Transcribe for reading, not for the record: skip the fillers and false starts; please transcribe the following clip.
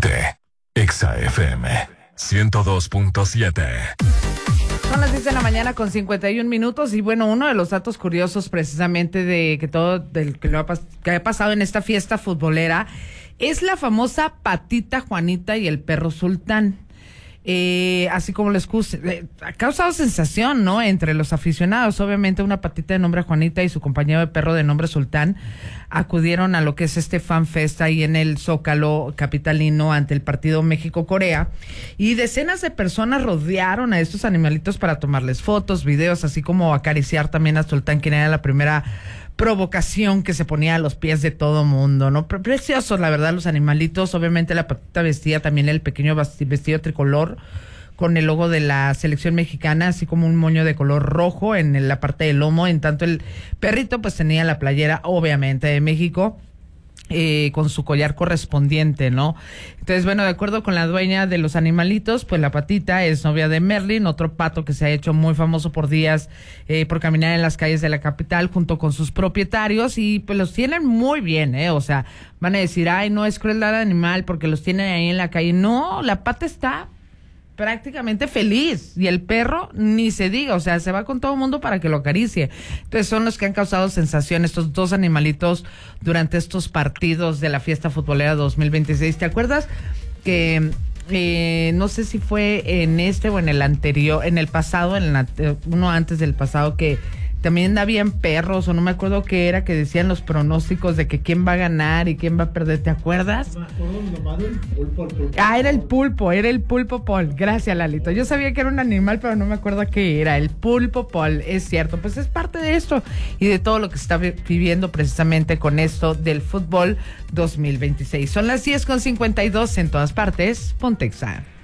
Ponte Exa FM 102.7. Son las 10 de la mañana con 51 minutos y bueno, uno de los datos curiosos precisamente de que que ha pasado en esta fiesta futbolera es la famosa patita Juanita y el perro Sultán. Así como les ha causado sensación, ¿no? Entre los aficionados. Obviamente una patita de nombre Juanita y su compañero de perro de nombre Sultán acudieron a lo que es este fan fest ahí en el Zócalo capitalino ante el partido México-Corea, y decenas de personas rodearon a estos animalitos para tomarles fotos, videos, así como acariciar también a Sultán, quien era la primera provocación que se ponía a los pies de todo mundo, ¿no? Preciosos, la verdad, los animalitos. Obviamente la patita vestía también el pequeño vestido tricolor con el logo de la selección mexicana, así como un moño de color rojo en la parte del lomo. En tanto el perrito pues tenía la playera, obviamente, de México, con su collar correspondiente, ¿no? Entonces, bueno, de acuerdo con la dueña de los animalitos, pues la patita es novia de Merlin, otro pato que se ha hecho muy famoso por días, por caminar en las calles de la capital junto con sus propietarios, y pues los tienen muy bien, o sea, van a decir, ay, no es crueldad animal porque los tienen ahí en la calle. No, la pata está prácticamente feliz, y el perro ni se diga, o sea, se va con todo el mundo para que lo acaricie. Entonces son los que han causado sensación, estos dos animalitos, durante estos partidos de la fiesta futbolera 2026. ¿Te acuerdas que no sé si fue en este o en el anterior, en el pasado, uno antes del pasado, que también habían perros, o no me acuerdo qué era, que decían los pronósticos de que quién va a ganar y quién va a perder? ¿Te acuerdas? Me acuerdo nomás del pulpo. Era el pulpo Paul. Gracias, Lalito. Yo sabía que era un animal, pero no me acuerdo qué era. El pulpo Paul, es cierto. Pues es parte de esto y de todo lo que se está viviendo precisamente con esto del fútbol 2026. Son las 10:52 en todas partes. Ponte Exa.